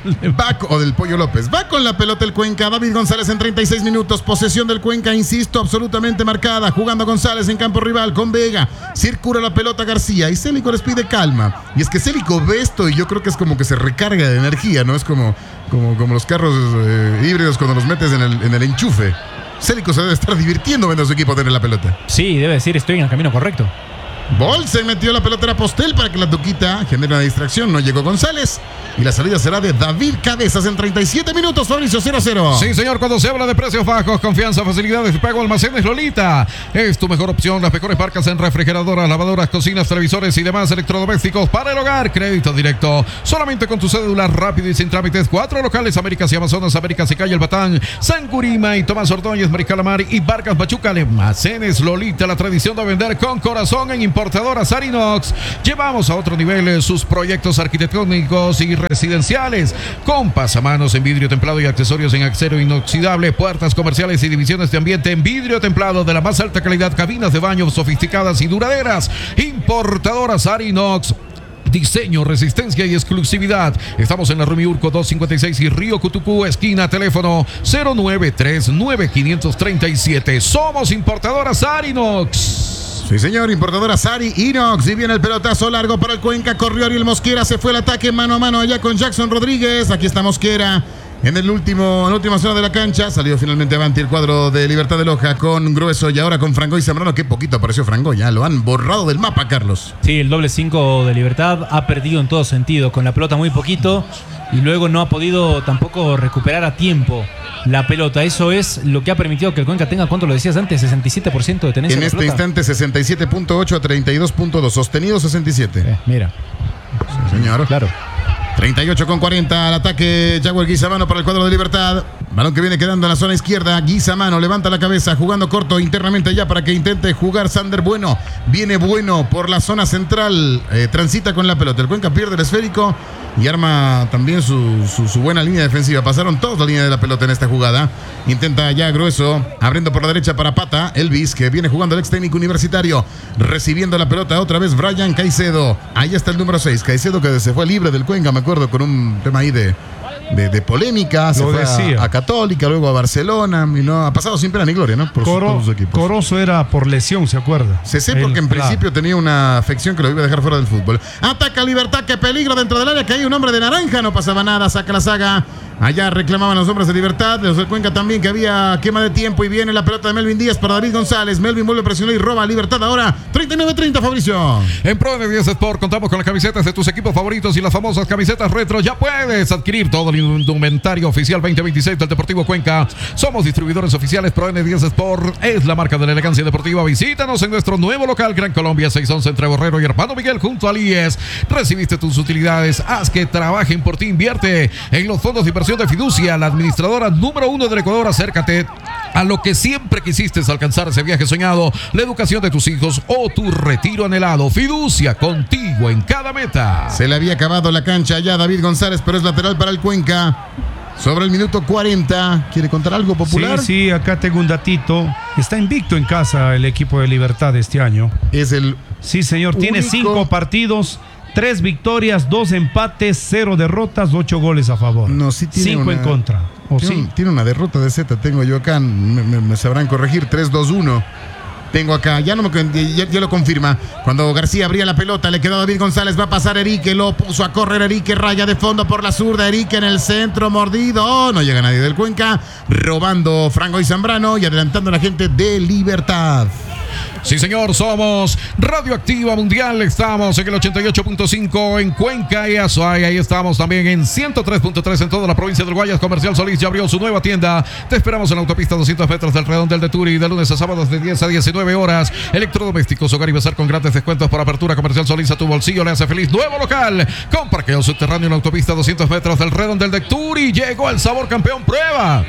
Va co- o del Pollo López. Va con la pelota el Cuenca. David González en treinta y seis minutos. Posesión del Cuenca, insisto, absolutamente marcada. Jugando González en campo rival con Vega. Circula la pelota García y Célico les pide calma. Y es que Célico ve esto y yo creo que es como que se recarga de energía, ¿no? Es como, como, como los carros eh, híbridos cuando los metes en el, en el enchufe. Célico se debe estar divirtiendo viendo a su equipo tener la pelota. Sí, debe decir, estoy en el camino correcto. Bolsen metió la pelota a Postel para que la Tuquita genere una distracción. No llegó González. Y la salida será de David Cabezas en treinta y siete minutos. Fabricio cero a cero. Sí, señor, cuando se habla de precios bajos, confianza, facilidades y pago, Almacenes Lolita es tu mejor opción. Las mejores marcas en refrigeradoras, lavadoras, cocinas, televisores y demás electrodomésticos para el hogar. Crédito directo. Solamente con tu cédula, rápido y sin trámites. Cuatro locales: Américas y Amazonas, Américas y Calle El Batán, San Curima y Tomás Ordóñez, Maricalamar y Vargas Machuca. Almacenes Lolita, la tradición de vender con corazón en importadoras Arinox. Llevamos a otro nivel sus proyectos arquitectónicos y residenciales con pasamanos en vidrio templado y accesorios en acero inoxidable, puertas comerciales y divisiones de ambiente en vidrio templado de la más alta calidad, cabinas de baño sofisticadas y duraderas. Importadoras Arinox. Diseño, resistencia y exclusividad. Estamos en la Rumi Urco doscientos cincuenta y seis y Río Cutucú, esquina, teléfono cero nueve tres nueve cinco tres siete. Somos importadoras Arinox. Sí, señor, importadora Sari Inox. Y viene el pelotazo largo para el Cuenca. Corrió Ariel Mosquera. Se fue el ataque mano a mano allá con Jackson Rodríguez. Aquí está Mosquera en el último, en la última zona de la cancha. Salió finalmente avante el cuadro de Libertad de Loja con Grueso y ahora con Frangoy Zambrano. Qué poquito apareció Frangoy. Ya lo han borrado del mapa, Carlos. Sí, el doble cinco de Libertad ha perdido en todo sentido, con la pelota muy poquito y luego no ha podido tampoco recuperar a tiempo la pelota. Eso es lo que ha permitido que el Cuenca tenga, ¿cuánto lo decías antes? sesenta y siete por ciento de tenencia En de la este pelota. instante sesenta y siete punto ocho a treinta y dos punto dos. Sostenido sesenta y siete. Eh, mira, Sí, señor. claro. treinta y ocho con cuarenta al ataque Jaguar Guizamano para el cuadro de Libertad. Balón que viene quedando en la zona izquierda. Guizamano levanta la cabeza jugando corto internamente ya para que intente jugar Sander Bueno. Viene Bueno por la zona central. Eh, transita con la pelota. El Cuenca pierde el esférico y arma también su, su, su buena línea defensiva. Pasaron todos la línea de la pelota en esta jugada. Intenta ya Grueso abriendo por la derecha para Pata. Elvis, que viene jugando el ex técnico universitario. Recibiendo la pelota otra vez Brian Caicedo. Ahí está el número seis. Caicedo, que se fue libre del Cuenca, me acuerdo, con un tema ahí de, de, de polémica. Se Lo fue decía. a, a Católica, luego a Barcelona. Y no ha pasado sin pena ni gloria, ¿no? Por su- Coro- todos sus equipos. Corozo era por lesión, ¿se acuerda? Se sé Él, porque en claro. principio tenía una afección que lo iba a dejar fuera del fútbol. Ataca Libertad, que peligro dentro del área, que hay un hombre de naranja, no pasaba nada, saca la saga. Allá reclamaban los hombres de Libertad, los del Cuenca también, que había quema de tiempo y viene la pelota de Melvin Díaz para David González. Melvin vuelve a presionar y roba a Libertad ahora. treinta y nueve treinta, Fabricio. En Pro N diez Sport contamos con las camisetas de tus equipos favoritos y las famosas camisetas retro. Ya puedes adquirir todo el indumentario oficial veinte veintiséis del Deportivo Cuenca. Somos distribuidores oficiales. Pro N diez Sport es la marca de la elegancia deportiva. Visítanos en nuestro nuevo local Gran Colombia seiscientos once entre Borrero y Hermano Miguel junto al I E S. Recibiste tus utilidades. Haz que trabajen por ti. Invierte en los fondos de inversión de Fiducia, la administradora número uno del Ecuador. Acércate a lo que siempre quisiste, alcanzar ese viaje soñado, la educación de tus hijos o tu retiro anhelado. Fiducia, contigo en cada meta. Se le había acabado la cancha ya David González, pero es lateral para el Cuenca. Sobre el minuto cuarenta. ¿Quiere contar algo popular? Sí, sí, acá tengo un datito. Está invicto en casa el equipo de Libertad este año. Es el Sí, señor, tiene Único. cinco partidos, tres victorias, dos empates, cero derrotas, ocho goles a favor. No, sí tiene Cinco una- en contra. ¿O Tiene, sí? un- tiene una derrota de Z, tengo yo acá, me, me- me sabrán corregir, tres dos uno. Tengo acá, ya, no me, ya, ya lo confirma. Cuando García abría la pelota, le quedó a David González, va a pasar Erique, lo puso a correr Erique, raya de fondo por la zurda, Erique en el centro, mordido, oh, no llega nadie del Cuenca, robando Franco y Zambrano y adelantando a la gente de Libertad. Sí, señor, somos Radioactiva Mundial. Estamos en el ochenta y ocho punto cinco en Cuenca y Azuay. Ahí estamos también en ciento tres punto tres en toda la provincia del Guayas. Comercial Solís ya abrió su nueva tienda. Te esperamos en la autopista doscientos metros del Redondel de Turi, de lunes a sábados de diez a diecinueve horas. Electrodomésticos, hogar y bazar con grandes descuentos por apertura. Comercial Solís, a tu bolsillo le hace feliz. Nuevo local con parqueo subterráneo en la autopista doscientos metros del Redondel de Turi. Llegó el sabor campeón. Prueba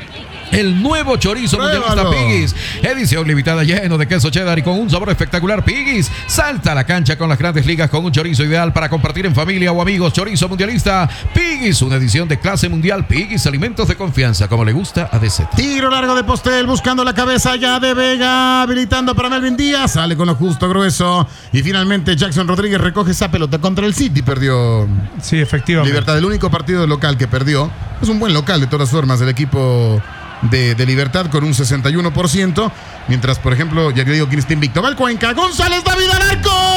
El nuevo chorizo mundialista Pruébalo. Piggy's. Edición limitada lleno de queso cheddar y con un sabor espectacular. Piggy's. Salta a la cancha con las grandes ligas con un chorizo ideal para compartir en familia o amigos. Chorizo mundialista Piggy's. Una edición de clase mundial. Piggy's. Alimentos de confianza como le gusta a D Z. Tiro largo de Postel buscando la cabeza ya de Vega. Habilitando para Melvin Díaz. Sale con lo justo grueso. Y finalmente Jackson Rodríguez recoge esa pelota contra el City. Perdió Sí, efectivamente. Libertad. El único partido local que perdió. Es un buen local de todas formas el equipo de, de Libertad con un sesenta y uno por ciento. Mientras, por ejemplo, ya que digo quién está invicto. Va el Cuenca. González David al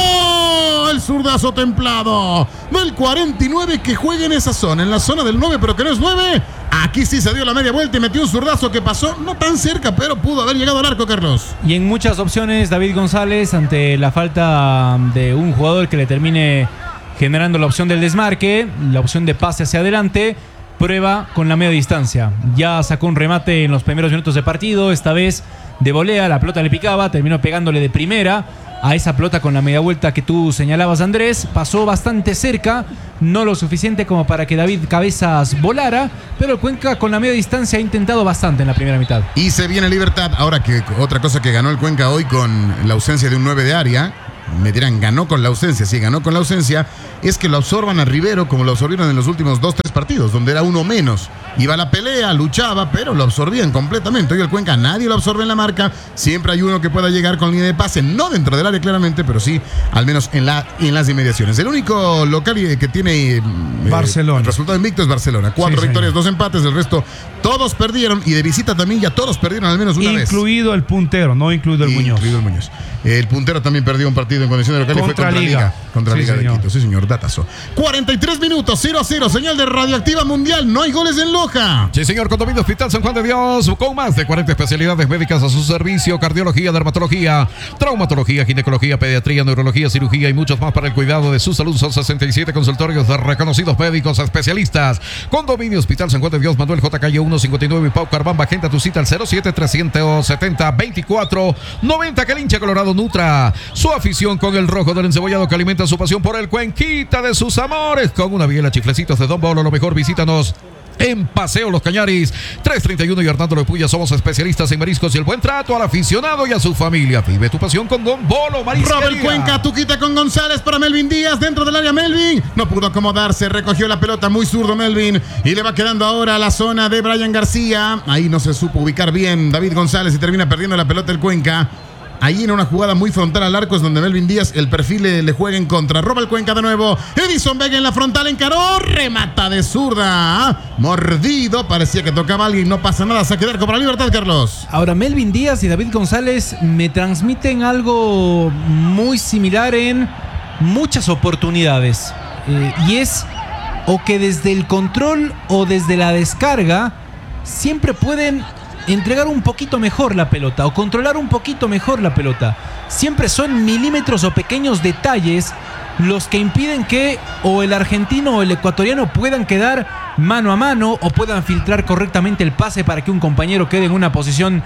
arco. El zurdazo templado del cuarenta y nueve que juega en esa zona. En la zona del nueve, pero que no es nueve. Aquí sí se dio la media vuelta y metió un zurdazo que pasó no tan cerca, pero pudo haber llegado al arco, Carlos. Y en muchas opciones, David González, ante la falta de un jugador que le termine generando la opción del desmarque, la opción de pase hacia adelante, prueba con la media distancia. Ya sacó un remate en los primeros minutos de partido, esta vez de volea, la pelota le picaba, terminó pegándole de primera a esa pelota con la media vuelta que tú señalabas, Andrés. Pasó bastante cerca, no lo suficiente como para que David Cabezas volara, pero el Cuenca con la media distancia ha intentado bastante en la primera mitad. Y se viene Libertad. Ahora que otra cosa que ganó el Cuenca hoy con la ausencia de un nueve de área. Me dirán, ganó con la ausencia. Sí, ganó con la ausencia. Es que lo absorban a Rivero como lo absorbieron en los últimos dos, tres partidos, donde era uno menos. Iba a la pelea, luchaba, pero lo absorbían completamente. Hoy el Cuenca nadie lo absorbe en la marca. Siempre hay uno que pueda llegar con línea de pase, no dentro del área claramente, pero sí, al menos en, la, en las inmediaciones. El único local que tiene eh, Barcelona. resultado invicto es Barcelona. Cuatro Sí, victorias, señor. dos empates. El resto, todos perdieron. Y de visita también ya todos perdieron al menos una vez. Incluido el puntero, no incluido el Muñoz. Incluido el Muñoz. El puntero también perdió un partido en condición de local y fue Contra contra Liga. Liga. Contra Sí, Liga de señor. Quito. Sí, señor, datazo. cuarenta y tres minutos, cero a cero. Señal de Radioactiva Mundial. No hay goles en Loja. Sí, señor, Condominio Hospital San Juan de Dios, con más de cuarenta especialidades médicas a su servicio: cardiología, dermatología, traumatología, ginecología, pediatría, neurología, cirugía y muchos más para el cuidado de su salud. Son sesenta y siete consultorios de reconocidos médicos especialistas. Condominio Hospital San Juan de Dios, Manuel J. Calle ciento cincuenta y nueve y Pau Carbamba. Agenda tu cita al cero siete tres siete cero veinticuatro noventa. Que el hincha colorado nutra su afición con el rojo del encebollado, que alimenta su pasión por el Cuenquita de sus amores. Con una biela, chiflecitos de Don Bolo, lo mejor, visítanos en Paseo Los Cañaris, trescientos treinta y uno y Hernando de Puya. Somos especialistas en mariscos y el buen trato al aficionado y a su familia. Vive tu pasión con Don Bolo Marisquería. Robert Cuenca, Tuquita con González para Melvin Díaz dentro del área. Melvin no pudo acomodarse, recogió la pelota muy zurdo Melvin y le va quedando ahora a la zona de Brian García. Ahí no se supo ubicar bien David González y termina perdiendo la pelota el Cuenca. Ahí en una jugada muy frontal al arco es donde Melvin Díaz, el perfil le, le juega en contra. Roba el Cuenca de nuevo. Edison Vega en la frontal, encaró, remata de zurda. Mordido, parecía que tocaba a alguien, no pasa nada. Saque de arco para Libertad, Carlos. Ahora, Melvin Díaz y David González me transmiten algo muy similar en muchas oportunidades. Eh, y es o que desde el control o desde la descarga siempre pueden entregar un poquito mejor la pelota o controlar un poquito mejor la pelota. Siempre son milímetros o pequeños detalles los que impiden que o el argentino o el ecuatoriano puedan quedar mano a mano o puedan filtrar correctamente el pase para que un compañero quede en una posición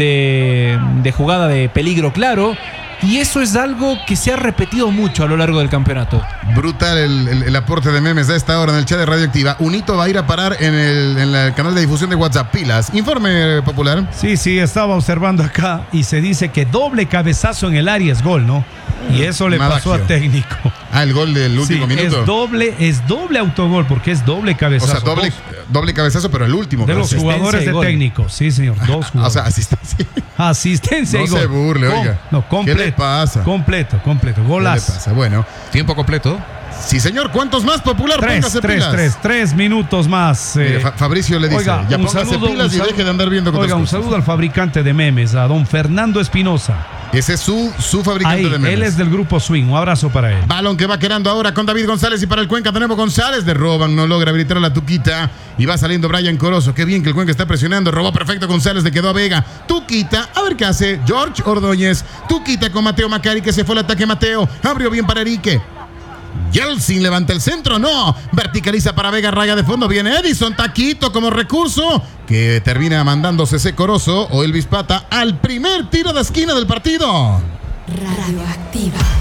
de, de jugada de peligro claro. Y eso es algo que se ha repetido mucho a lo largo del campeonato. Brutal el, el, el aporte de memes a esta hora en el chat de Radioactiva. Unito va a ir a parar en el, en el canal de difusión de WhatsApp. Pilas. Informe popular. Sí, sí, estaba observando acá y se dice que doble cabezazo en el área es gol, ¿no? Y eso le Madagio. pasó a técnico. Ah, el gol del último Sí, minuto. es doble, es doble autogol porque es doble O cabezazo. sea, doble, Dos doble cabezazo, pero el último. de pero los sí. jugadores y de gol. técnico. Sí, señor, dos O jugadores. sea, asistencia. Asistencia No y gol. se burle, Com- oiga. No, completo. ¿Qué le pasa? Completo, completo. ¿Qué le Golazo. pasa? Bueno, Tiempo completo. sí, señor. ¿Cuántos más, popular? Tres, Póngase tres, pilas. tres, tres minutos más. Mire, eh, Fa- Fabricio le dice, Oiga, ya un póngase saludo, pilas un y saludo- deje de andar viendo con Oiga, un otras cosas. saludo al fabricante de memes, a don Fernando Espinosa. Ese es su, su fabricante Ahí, de memes. él es del grupo Swing. Un abrazo para él. Balón que va quedando ahora con David González y para el Cuenca tenemos González. De roban, no logra habilitar a la Tuquita. Y va saliendo Brian Corozo. Qué bien que el Cuenca está presionando. Robó perfecto González, le quedó a Vega. Tuquita, a ver qué hace. George Ordóñez. Tuquita con Mateo Macari, que se fue al ataque Mateo. Abrió bien para Erique. Yeltsin levanta el centro, no. Verticaliza para Vega, raya de fondo. Viene Edison, taquito como recurso. Que termina mandándose ese Corozo o Elvis Pata al primer tiro de esquina del partido. Radioactiva.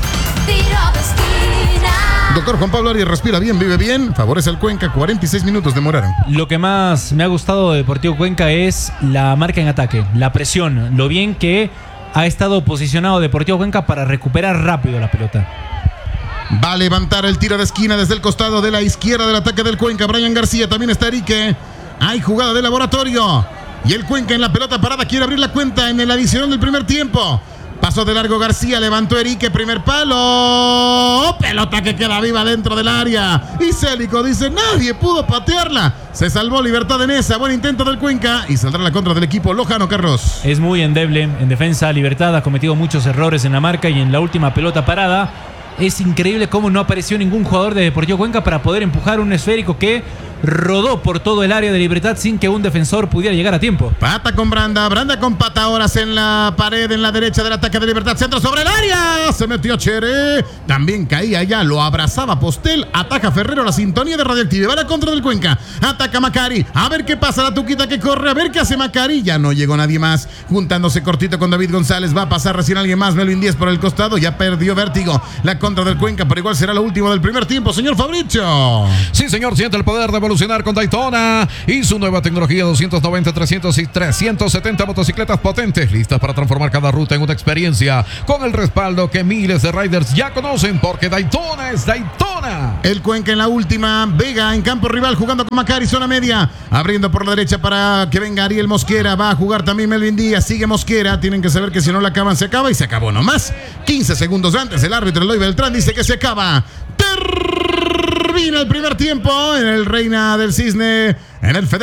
tiro de esquina. Doctor Juan Pablo Arias, respira bien, vive bien. Favorece al Cuenca, cuarenta y seis minutos demoraron. Lo que más me ha gustado de Deportivo Cuenca es la marca en ataque, la presión, lo bien que ha estado posicionado Deportivo Cuenca para recuperar rápido la pelota. Va a levantar el tiro de esquina desde el costado de la izquierda del ataque del Cuenca. Brian García, también está Erique. Hay jugada de laboratorio. Y el Cuenca en la pelota parada quiere abrir la cuenta en el adicional del primer tiempo. Pasó de largo García, levantó Erique, primer palo. Pelota que queda viva dentro del área. Y Célico dice, nadie pudo patearla. Se salvó Libertad en esa. Buen intento del Cuenca. Y saldrá la contra del equipo lojano, Carlos. Es muy endeble en defensa. Libertad ha cometido muchos errores en la marca y en la última pelota parada. Es increíble cómo no apareció ningún jugador de Deportivo Cuenca para poder empujar un esférico que rodó por todo el área de Libertad sin que un defensor pudiera llegar a tiempo. Pata con Branda, Branda con Pata, horas en la pared, en la derecha del ataque de Libertad, centro sobre el área, se metió Chere, también caía ya, lo abrazaba Postel, ataca Ferrero, la sintonía de Radioactive, va a la contra del Cuenca, ataca Macari, a ver qué pasa, la tuquita que corre, a ver qué hace Macari, ya no llegó nadie más, juntándose cortito con David González, va a pasar recién alguien más, Melvin Díez por el costado, ya perdió vértigo, la contra del Cuenca, pero igual será lo último del primer tiempo, señor Fabricio. Sí, señor, siente el poder de evolucionar con Daytona y su nueva tecnología doscientos noventa, trescientos y trescientos setenta motocicletas potentes, listas para transformar cada ruta en una experiencia con el respaldo que miles de riders ya conocen, porque Daytona es Daytona. El Cuenca en la última, Vega en campo rival jugando con Macari, zona media, abriendo por la derecha para que venga Ariel Mosquera, va a jugar también Melvin Díaz, sigue Mosquera, tienen que saber que si no la acaban se acaba y se acabó nomás. quince segundos antes el árbitro Eloy Beltrán dice que se acaba. Termina el primer tiempo en el Reina del Cisne, en el Federal.